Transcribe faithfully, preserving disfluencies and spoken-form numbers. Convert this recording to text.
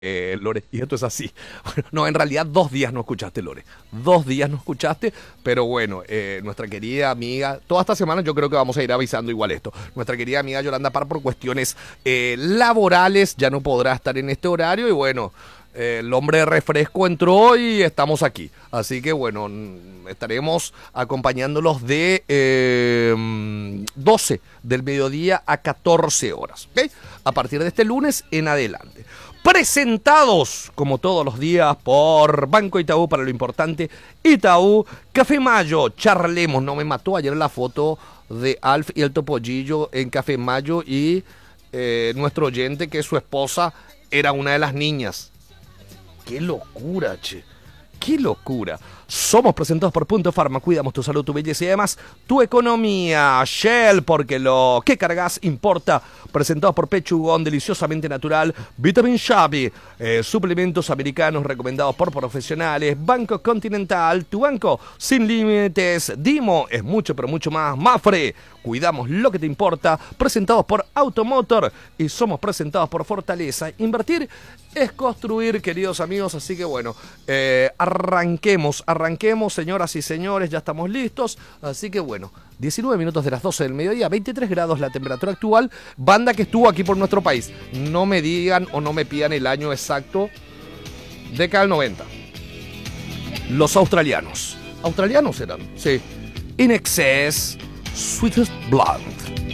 Eh, Lore, y esto es así. Bueno, no, en realidad dos días no escuchaste, Lore. Dos días no escuchaste, pero bueno, eh, nuestra querida amiga, toda esta semana yo creo que vamos a ir avisando igual esto. Nuestra querida amiga Yolanda Par por cuestiones eh, laborales ya no podrá estar en este horario y bueno, eh, el hombre de refresco entró y estamos aquí. Así que bueno, mm, estaremos acompañándolos de eh, doce del mediodía a catorce horas, ¿ok? A partir de este lunes en adelante. Presentados, como todos los días, por Banco Itaú para lo importante. Itaú, Café Mayo, charlemos. No me mató ayer la foto de Alf y el Topollillo en Café Mayo y eh, nuestro oyente que su esposa era una de las niñas. ¡Qué locura, che! ¡Qué locura! Somos presentados por Punto Pharma. Cuidamos tu salud, tu belleza y además tu economía. Shell, porque lo que cargas importa. Presentados por Pechugón, deliciosamente natural. Vitamin Shabi, eh, suplementos americanos recomendados por profesionales. Banco Continental, tu banco sin límites. Dimo, es mucho pero mucho más. Mafre, cuidamos lo que te importa. Presentados por Automotor y somos presentados por Fortaleza. Invertir es construir, queridos amigos. Así que bueno, eh, arranquemos, arranquemos, señoras y señores, ya estamos listos. Así que bueno, diecinueve minutos de las doce del mediodía, veintitrés grados la temperatura actual. Banda que estuvo aquí por nuestro país. No me digan o no me pidan el año exacto. Década del noventa. Los australianos. ¿Australianos eran? Sí. In Excess, Sweetest Blonde.